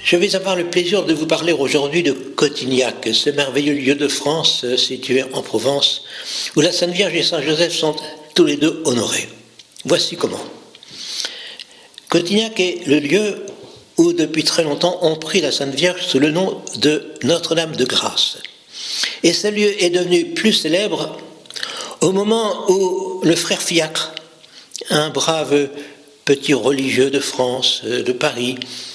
Je vais avoir le plaisir de vous parler aujourd'hui de Cotignac, ce merveilleux lieu de France situé en Provence, où la Sainte Vierge et Saint Joseph sont tous les deux honorés. Voici comment. Cotignac est le lieu où depuis très longtemps on prie la Sainte Vierge sous le nom de Notre-Dame de Grâce. Et ce lieu est devenu plus célèbre au moment où le frère Fiacre, un brave petit religieux de France, de Paris,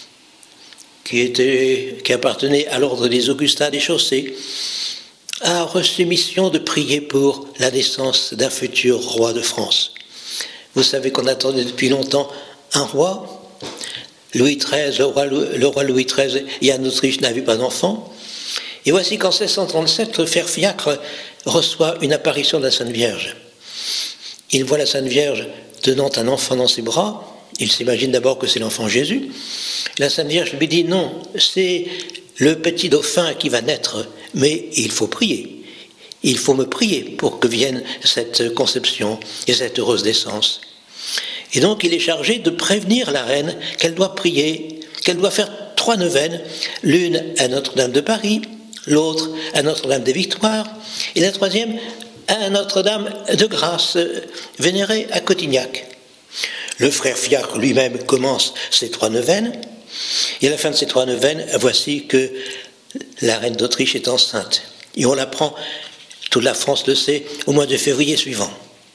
qui appartenait à l'ordre des Augustins des Chaussées, a reçu mission de prier pour la naissance d'un futur roi de France. Vous savez qu'on attendait depuis longtemps un roi. Louis XIII, le roi Louis XIII et Anne d'Autriche n'avaient pas d'enfant. Et voici qu'en 1637, le frère Fiacre reçoit une apparition de la Sainte Vierge. Il voit la Sainte Vierge tenant un enfant dans ses bras. Il s'imagine d'abord que c'est l'enfant Jésus. La Sainte Vierge lui dit non, c'est le petit dauphin qui va naître, mais il faut prier. Il faut me prier pour que vienne cette conception et cette heureuse naissance. Et donc il est chargé de prévenir la reine qu'elle doit prier, qu'elle doit faire 3 neuvaines, l'une à Notre-Dame de Paris, l'autre à Notre-Dame des Victoires, et la 3e à Notre-Dame de Grâce, vénérée à Cotignac. Le frère Fiacre lui-même commence ces 3 neuvaines, et à la fin de ces 3 neuvaines, voici que la reine d'Autriche est enceinte. Et on l'apprend, toute la France le sait, au mois de février suivant.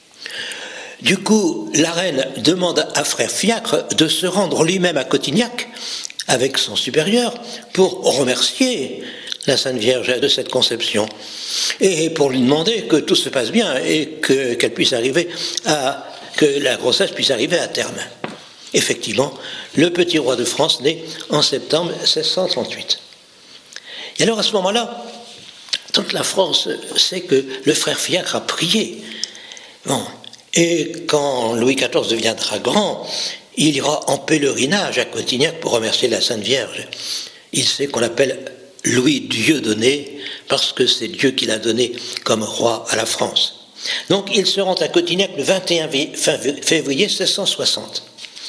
Du coup, la reine demande à frère Fiacre de se rendre lui-même à Cotignac, avec son supérieur, pour remercier la Sainte Vierge de cette conception, et pour lui demander que tout se passe bien, et qu'elle puisse arriver que la grossesse puisse arriver à terme. Effectivement, le petit roi de France naît en septembre 1638. Et alors à ce moment-là, toute la France sait que le frère Fiacre a prié. Bon. Et quand Louis XIV deviendra grand, il ira en pèlerinage à Cotignac pour remercier la Sainte Vierge. Il sait qu'on l'appelle Louis Dieudonné, parce que c'est Dieu qui l'a donné comme roi à la France. Donc il se rend à Cotignac le 21 février 1660.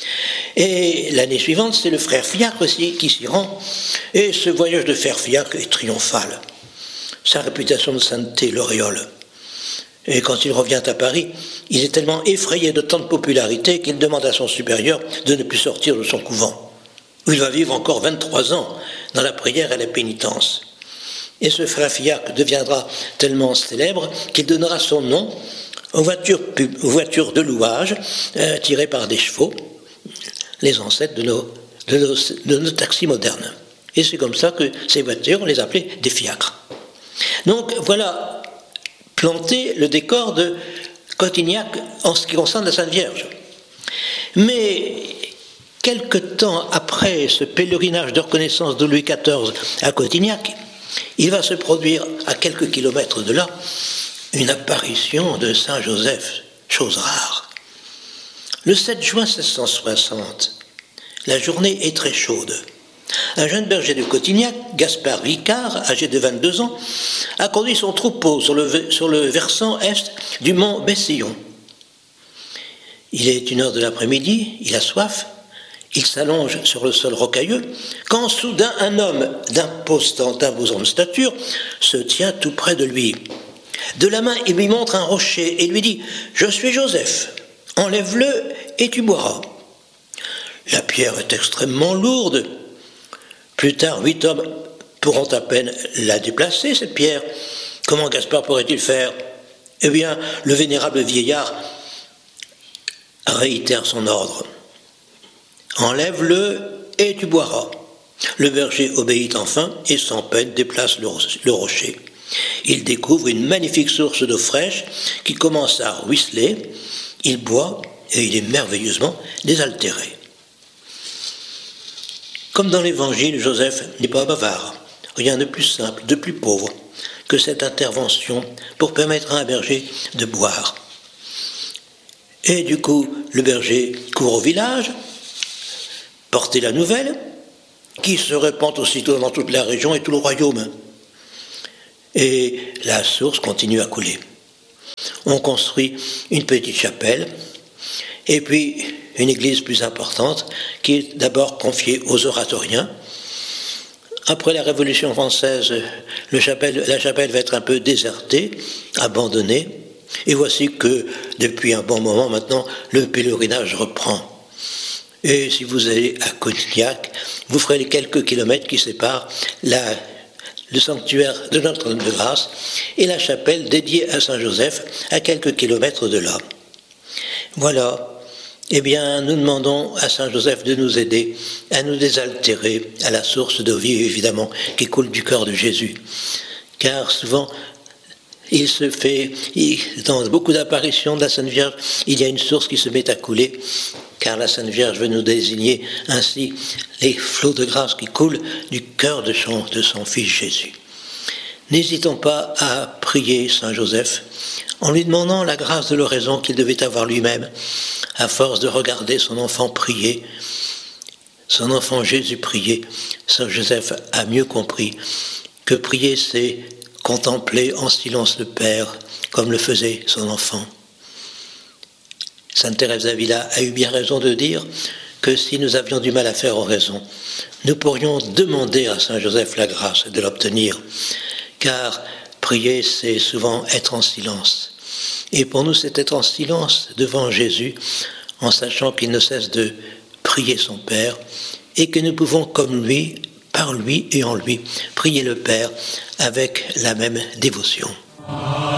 Et l'année suivante, c'est le frère Fiacre aussi qui s'y rend. Et ce voyage de frère Fiacre est triomphal. Sa réputation de sainteté l'auréole. Et quand il revient à Paris, il est tellement effrayé de tant de popularité qu'il demande à son supérieur de ne plus sortir de son couvent, où il va vivre encore 23 ans dans la prière et la pénitence. Et ce frère Fiacre deviendra tellement célèbre qu'il donnera son nom aux voitures de louage tirées par des chevaux, les ancêtres de nos taxis modernes. Et c'est comme ça que ces voitures, on les appelait des fiacres. Donc voilà planté le décor de Cotignac en ce qui concerne la Sainte Vierge. Mais quelque temps après ce pèlerinage de reconnaissance de Louis XIV à Cotignac, il va se produire à quelques kilomètres de là une apparition de Saint Joseph, chose rare. Le 7 juin 1660, la journée est très chaude. Un jeune berger de Cotignac, Gaspard Vicard, âgé de 22 ans, a conduit son troupeau sur le versant est du mont Bessillon. Il est 1h de l'après-midi, il a soif, il s'allonge sur le sol rocailleux, quand soudain un homme d'imposante stature se tient tout près de lui. De la main, il lui montre un rocher et lui dit « Je suis Joseph, enlève-le et tu boiras. » La pierre est extrêmement lourde. Plus tard, 8 hommes pourront à peine la déplacer, cette pierre. Comment Gaspard pourrait-il faire? Eh bien, le vénérable vieillard réitère son ordre. Enlève-le et tu boiras. Le berger obéit enfin et sans peine déplace le rocher. Il découvre une magnifique source d'eau fraîche qui commence à ruisseler. Il boit et il est merveilleusement désaltéré. Comme dans l'Évangile, Joseph n'est pas bavard. Rien de plus simple, de plus pauvre que cette intervention pour permettre à un berger de boire. Et du coup, le berger court au village, porter la nouvelle, qui se répand aussitôt dans toute la région et tout le royaume. Et la source continue à couler. On construit une petite chapelle, et puis une église plus importante, qui est d'abord confiée aux oratoriens, Après la Révolution française, la chapelle va être un peu désertée, abandonnée. Et voici que, depuis un bon moment maintenant, le pèlerinage reprend. Et si vous allez à Cognac, vous ferez les quelques kilomètres qui séparent le sanctuaire de Notre-Dame-de-Grâce et la chapelle dédiée à Saint-Joseph à quelques kilomètres de là. Voilà. Eh bien, nous demandons à Saint-Joseph de nous aider à nous désaltérer à la source d'eau vive, évidemment, qui coule du cœur de Jésus. Car souvent, dans beaucoup d'apparitions de la Sainte Vierge, il y a une source qui se met à couler, car la Sainte Vierge veut nous désigner ainsi les flots de grâce qui coulent du cœur de son Fils Jésus. N'hésitons pas à prier Saint Joseph en lui demandant la grâce de l'oraison qu'il devait avoir lui-même, à force de regarder son enfant prier, son enfant Jésus prier. Saint Joseph a mieux compris que prier, c'est contempler en silence le Père, comme le faisait son enfant. Sainte Thérèse d'Avila a eu bien raison de dire que si nous avions du mal à faire oraison, nous pourrions demander à Saint Joseph la grâce de l'obtenir, car prier, c'est souvent être en silence. Et pour nous, c'est être en silence devant Jésus, en sachant qu'il ne cesse de prier son Père, et que nous pouvons, comme lui, par lui et en lui, prier le Père avec la même dévotion.